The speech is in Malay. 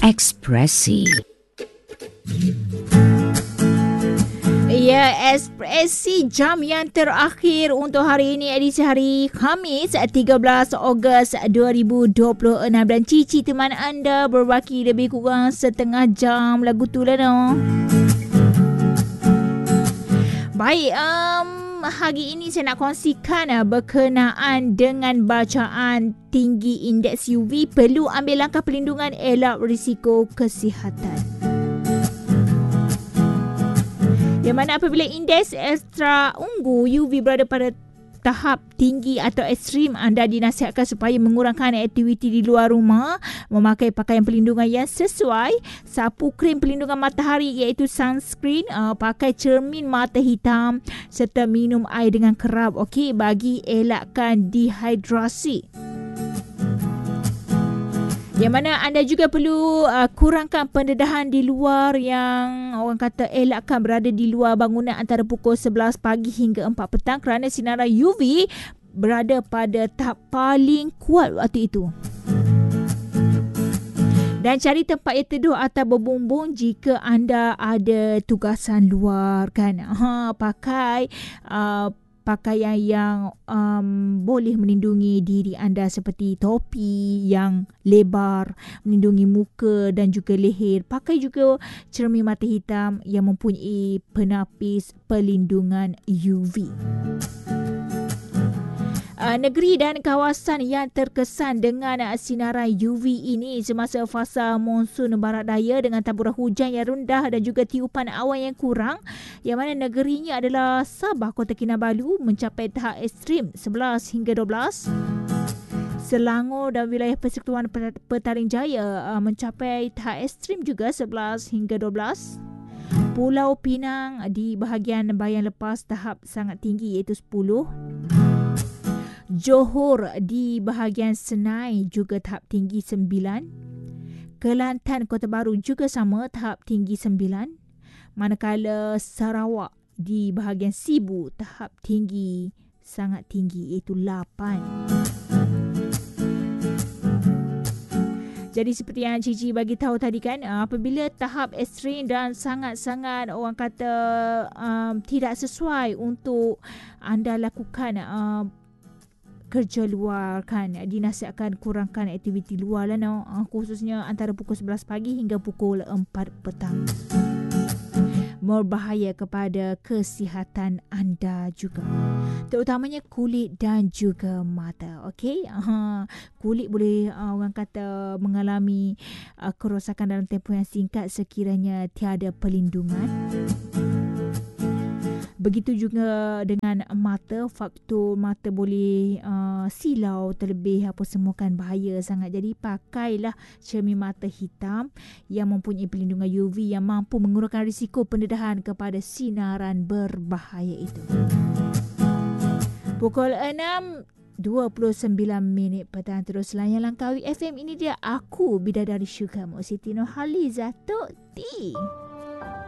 Ekspresi. Ya, Ekspresi jam yang terakhir untuk hari ini, edisi hari Khamis 13 Ogos 2026, dan Cici teman anda berbaki lebih kurang setengah jam lagu tu lah no. Baik, hari ini saya nak kongsikan berkenaan dengan bacaan tinggi indeks UV, perlu ambil langkah perlindungan elak risiko kesihatan. Yang mana apabila indeks ekstra ungu UV berada pada tahap tinggi atau ekstrim, anda dinasihatkan supaya mengurangkan aktiviti di luar rumah, memakai pakaian pelindungan yang sesuai, sapu krim pelindungan matahari iaitu sunscreen, pakai cermin mata hitam serta minum air dengan kerap, okey, bagi elakkan dehidrasi. Yang mana anda juga perlu kurangkan pendedahan di luar, yang orang kata elakkan berada di luar bangunan antara pukul 11 pagi hingga 4 petang kerana sinaran UV berada pada tahap paling kuat waktu itu. Dan cari tempat yang teduh atau berbumbung jika anda ada tugasan luar kan. Pakai pakaian yang boleh melindungi diri anda seperti topi yang lebar, melindungi muka dan juga leher. Pakai juga cermin mata hitam yang mempunyai penapis pelindungan UV. Negeri dan kawasan yang terkesan dengan sinaran UV ini semasa fasa monsun barat daya dengan taburan hujan yang rendah dan juga tiupan awan yang kurang, yang mana negerinya adalah Sabah, Kota Kinabalu mencapai tahap ekstrim 11 hingga 12. Selangor dan wilayah Persekutuan Petaling Jaya mencapai tahap ekstrim juga 11 hingga 12. Pulau Pinang di bahagian bayan lepas tahap sangat tinggi iaitu 10. Johor di bahagian Senai juga tahap tinggi 9. Kelantan, Kota Baru juga sama tahap tinggi 9. Manakala Sarawak di bahagian Sibu tahap tinggi sangat tinggi iaitu 8. Jadi seperti yang Cici bagi tahu tadi kan, apabila tahap ekstrim dan sangat-sangat orang kata tidak sesuai untuk anda lakukan kerja luar kan, dinasihatkan kurangkan aktiviti luar lah no, khususnya antara pukul 11 pagi hingga pukul 4 petang. Berbahaya kepada kesihatan anda juga, terutamanya kulit dan juga mata. Okey, kulit boleh orang kata mengalami kerosakan dalam tempoh yang singkat sekiranya tiada perlindungan. Begitu juga dengan mata, faktor mata boleh silau terlebih apa semua kan, bahaya sangat. Jadi pakailah cermin mata hitam yang mempunyai pelindungan UV yang mampu mengurangkan risiko pendedahan kepada sinaran berbahaya itu. Pukul 6:29 petang, terus layan Langkawi FM. Ini dia aku, Bidadari Syukamu, Siti Nurhaliza Tok T.